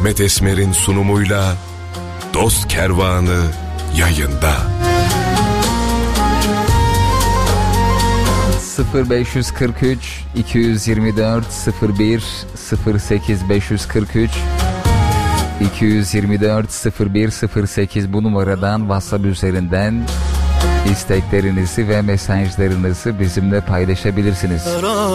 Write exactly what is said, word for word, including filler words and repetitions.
Ahmet Esmer'in sunumuyla Dost Kervanı yayında. sıfır beş kırk üç iki yüz yirmi dört sıfır bir sıfır sekiz beş kırk üç iki yüz yirmi dört sıfır bir sıfır sekiz bu numaradan WhatsApp üzerinden isteklerinizi ve mesajlarınızı bizimle paylaşabilirsiniz.